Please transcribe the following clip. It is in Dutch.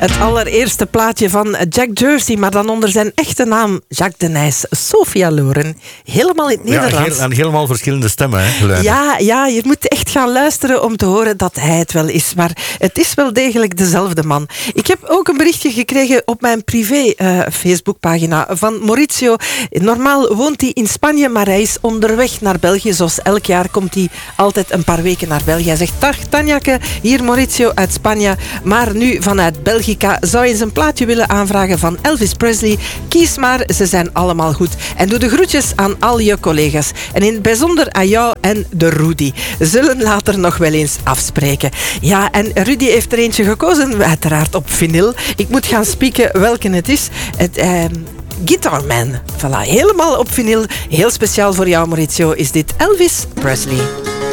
Het allereerste plaatje van Jack Jersey, maar dan onder zijn echte naam, Jacques de Nys, Sophia Loren. Helemaal in het Nederlands. En helemaal verschillende stemmen, hè? Ja, je moet echt gaan luisteren om te horen dat hij het wel is. Maar het is wel degelijk dezelfde man. Ik heb ook een berichtje gekregen op mijn privé Facebookpagina van Maurizio. Normaal woont hij in Spanje, maar hij is onderweg naar België. Zoals elk jaar komt hij altijd een paar weken naar België. Hij zegt, dag Tanjake, hier Maurizio uit Spanje, maar nu vanuit Belgica. Zou je eens een plaatje willen aanvragen van Elvis Presley? Kies maar, ze zijn allemaal goed. En doe de groetjes aan al je collega's. En in het bijzonder aan jou en de Rudy. Zullen later nog wel eens afspreken. Ja, en Rudy heeft er eentje gekozen, uiteraard op vinyl. Ik moet gaan spieken welke het is. Guitar Man. Voilà, helemaal op vinyl. Heel speciaal voor jou, Maurizio, is dit Elvis Presley.